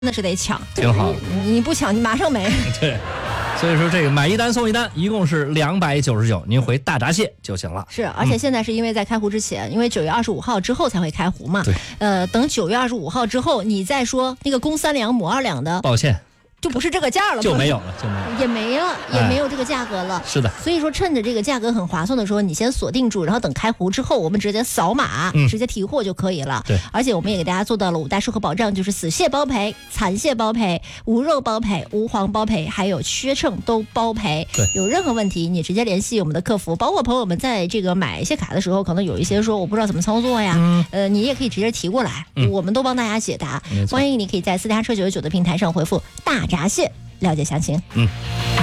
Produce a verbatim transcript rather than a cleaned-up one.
那是得抢， 挺好的。 你你不抢，你马上没。 对，所以说这个买一单送一单，一共是两百九十九，您回大闸蟹就行了。 是，而且现在是因为在开湖之前，嗯、因为九月二十五号之后才会开湖嘛。 对。 呃，等九月二十五号之后，你再说那个公三两母二两的， 抱歉。 就不是这个价了， 就没有了，就没有了， 也没了，也没有这个价格了。 哎、是的， 所以说趁着这个价格很划算的时候，你先锁定住，然后等开湖之后，我们直接扫码，嗯、直接提货就可以了。 对， 而且我们也给大家做到了五大售后保障，就是死蟹包赔、残蟹包赔、无肉包赔、无黄包赔，还有缺秤都包赔。 对， 有任何问题你直接联系我们的客服，包括朋友们在这个买蟹卡的时候，可能有一些说我不知道怎么操作呀，嗯、呃，你也可以直接提过来，嗯、我们都帮大家解答。欢迎你可以在私家车九九九的平台上回复大闸蟹。了解详情。 嗯。